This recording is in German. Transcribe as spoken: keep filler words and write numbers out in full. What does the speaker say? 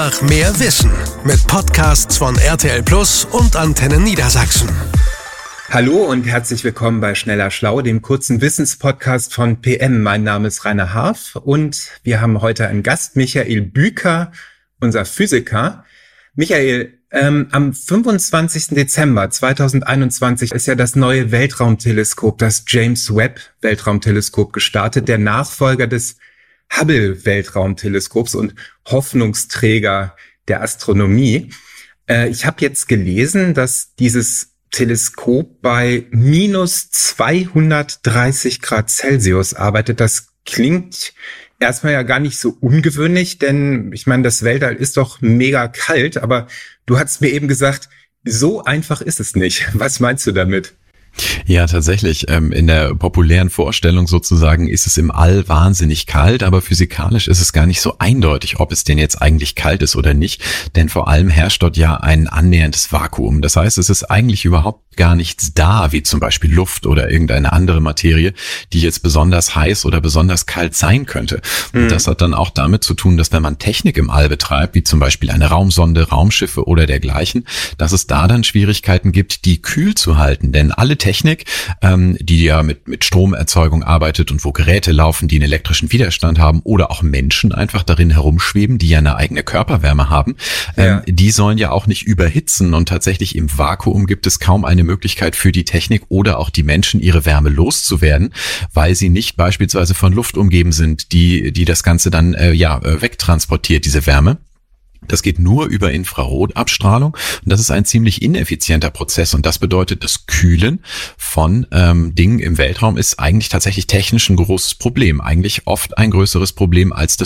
Nach mehr Wissen mit Podcasts von R T L Plus und Antenne Niedersachsen. Hallo und herzlich willkommen bei Schneller Schlau, dem kurzen Wissenspodcast von P M. Mein Name ist Rainer Harf und wir haben heute einen Gast, Michael Büker, unser Physiker. Michael, ähm, am fünfundzwanzigsten Dezember zweitausendeinundzwanzig ist ja das neue Weltraumteleskop, das James Webb Weltraumteleskop gestartet, der Nachfolger des Hubble-Weltraumteleskops und Hoffnungsträger der Astronomie. Äh, ich habe jetzt gelesen, dass dieses Teleskop bei minus zweihundertdreißig Grad Celsius arbeitet. Das klingt erstmal ja gar nicht so ungewöhnlich, denn ich meine, das Weltall ist doch mega kalt, aber du hast mir eben gesagt, so einfach ist es nicht. Was meinst du damit? Ja, tatsächlich. Ähm, in der populären Vorstellung sozusagen ist es im All wahnsinnig kalt, aber physikalisch ist es gar nicht so eindeutig, ob es denn jetzt eigentlich kalt ist oder nicht, denn vor allem herrscht dort ja ein annäherndes Vakuum. Das heißt, es ist eigentlich überhaupt gar nichts da, wie zum Beispiel Luft oder irgendeine andere Materie, die jetzt besonders heiß oder besonders kalt sein könnte. Und mhm. das hat dann auch damit zu tun, dass wenn man Technik im All betreibt, wie zum Beispiel eine Raumsonde, Raumschiffe oder dergleichen, dass es da dann Schwierigkeiten gibt, die kühl zu halten, denn alle Technik, ähm, die ja mit mit Stromerzeugung arbeitet und wo Geräte laufen, die einen elektrischen Widerstand haben oder auch Menschen einfach darin herumschweben, die ja eine eigene Körperwärme haben, ähm, ja. die sollen ja auch nicht überhitzen und tatsächlich im Vakuum gibt es kaum eine Möglichkeit für die Technik oder auch die Menschen, ihre Wärme loszuwerden, weil sie nicht beispielsweise von Luft umgeben sind, die die das Ganze dann äh, ja äh, wegtransportiert, diese Wärme. Das geht nur über Infrarotabstrahlung und das ist ein ziemlich ineffizienter Prozess und das bedeutet, das Kühlen von ähm, Dingen im Weltraum ist eigentlich tatsächlich technisch ein großes Problem, eigentlich oft ein größeres Problem als das